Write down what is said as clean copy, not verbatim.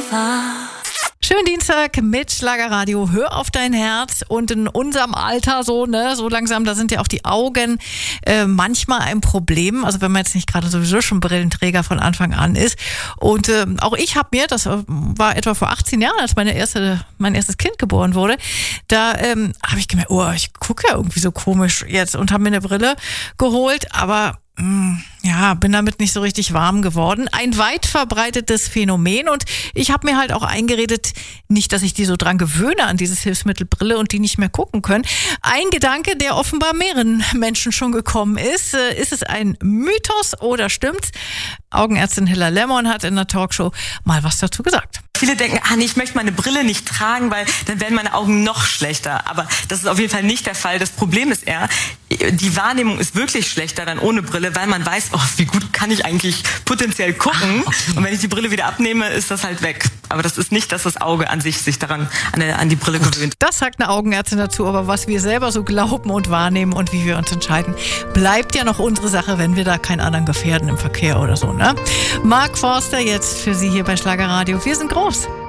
Schönen Dienstag mit Schlagerradio. Hör auf dein Herz. Und in unserem Alter so langsam, da sind ja auch die Augen manchmal ein Problem. Also wenn man jetzt nicht gerade sowieso schon Brillenträger von Anfang an ist. Und auch ich habe mir, das war etwa vor 18 Jahren, als mein erstes Kind geboren wurde, da habe ich gemerkt, ich gucke ja irgendwie so komisch jetzt und habe mir eine Brille geholt, aber bin damit nicht so richtig warm geworden. Ein weit verbreitetes Phänomen und ich habe mir halt auch eingeredet, nicht, dass ich die so dran gewöhne an dieses Hilfsmittel Brille und die nicht mehr gucken können. Ein Gedanke, der offenbar mehreren Menschen schon gekommen ist. Ist es ein Mythos oder stimmt's? Augenärztin Hilla Lemmon hat in der Talkshow mal was dazu gesagt. Viele denken, ich möchte meine Brille nicht tragen, weil dann werden meine Augen noch schlechter. Aber das ist auf jeden Fall nicht der Fall. Das Problem ist eher, die Wahrnehmung ist wirklich schlechter dann ohne Brille, weil man weiß, wie gut kann ich eigentlich potenziell gucken. Okay. Und wenn ich die Brille wieder abnehme, ist das halt weg. Aber das ist nicht, dass das Auge an sich daran an die Brille gewöhnt. Das sagt eine Augenärztin dazu, aber was wir selber so glauben und wahrnehmen und wie wir uns entscheiden, bleibt ja noch unsere Sache, wenn wir da keinen anderen gefährden im Verkehr oder so, ne? Mark Forster jetzt für Sie hier bei Schlagerradio. Wir sind groß.